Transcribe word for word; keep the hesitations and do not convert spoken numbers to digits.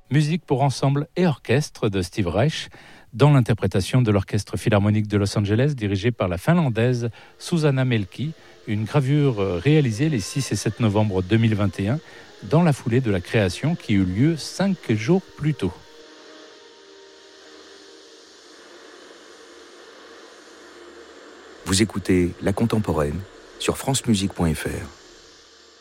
Musique pour ensemble et orchestre de Steve Reich, dans l'interprétation de l'Orchestre Philharmonique de Los Angeles, dirigé par la Finlandaise Susanna Melki, une gravure réalisée les six et sept novembre deux mille vingt et un, dans la foulée de la création qui eut lieu cinq jours plus tôt. Vous écoutez La Contemporaine sur francemusique point f r.